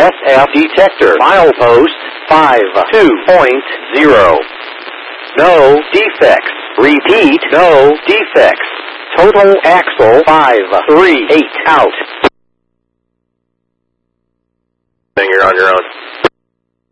SF detector. Milepost 52.0. No defects. Repeat, no defects. Total axle 538 out. You're on your own.